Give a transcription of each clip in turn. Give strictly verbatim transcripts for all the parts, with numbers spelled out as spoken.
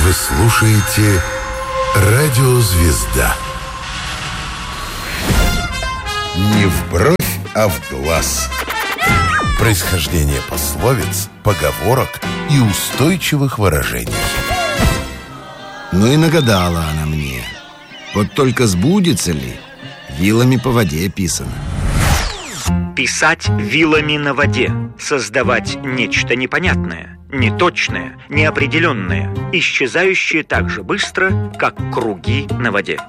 Вы слушаете «Радио Звезда». Не в бровь, а в глаз. Происхождение пословиц, поговорок и устойчивых выражений. Ну и нагадала она мне. Вот только сбудется ли, вилами по воде писано. Писать вилами на воде, создавать нечто непонятное, неточное, неопределенное, исчезающее так же быстро, как круги на воде.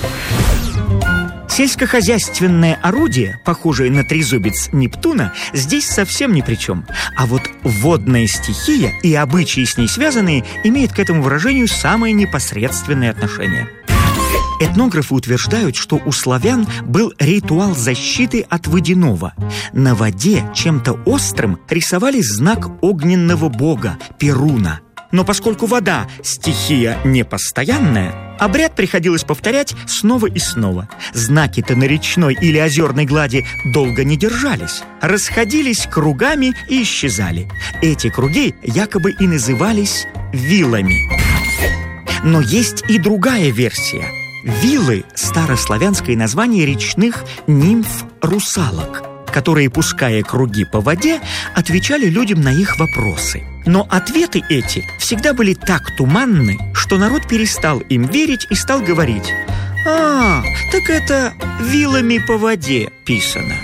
Сельскохозяйственное орудие, похожее на трезубец Нептуна, здесь совсем ни при чем. А вот водная стихия и обычаи с ней связанные имеют к этому выражению самое непосредственное отношение. Этнографы утверждают, что у славян был ритуал защиты от водяного. На воде чем-то острым рисовали знак огненного бога Перуна. Но поскольку вода – стихия непостоянная, обряд приходилось повторять снова и снова. Знаки-то на речной или озерной глади долго не держались, расходились кругами и исчезали. Эти круги якобы и назывались вилами. Но есть и другая версия. Вилы – старославянское название речных нимф-русалок, которые, пуская круги по воде, отвечали людям на их вопросы. Но ответы эти всегда были так туманны, что народ перестал им верить и стал говорить: «А, так это вилами по воде писано».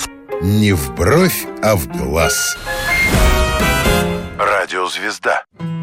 Не в бровь, а в глаз. Радио Звезда.